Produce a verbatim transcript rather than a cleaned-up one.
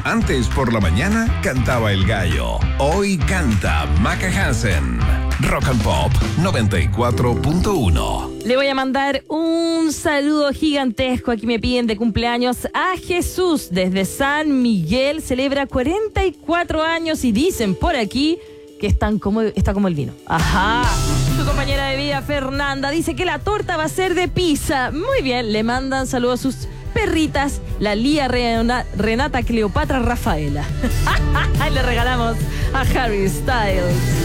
Antes por la mañana cantaba el gallo. Hoy canta Maca Hansen. Rock and Pop noventa y cuatro punto uno. Le voy a mandar un saludo gigantesco. Aquí me piden de cumpleaños a Jesús desde San Miguel. Celebra cuarenta y cuatro años y dicen por aquí que están como, está como el vino. Ajá. Su compañera de vida, Fernanda, dice que la torta va a ser de pizza. Muy bien, le mandan saludos a sus perritas, la Lía, Renata, Cleopatra, Rafaela. Le regalamos a Harry Styles.